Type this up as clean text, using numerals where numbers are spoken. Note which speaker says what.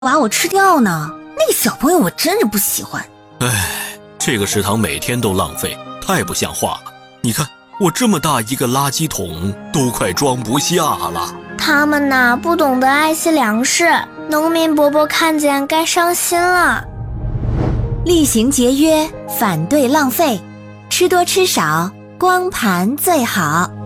Speaker 1: 把我吃掉呢？那个小朋友我真是不喜欢。
Speaker 2: 唉，这个食堂每天都浪费，太不像话了。你看，我这么大一个垃圾桶都快装不下了。
Speaker 3: 他们呐，不懂得爱惜粮食，农民伯伯看见该伤心了。
Speaker 1: 厉行节约，反对浪费，吃多吃少，光盘最好。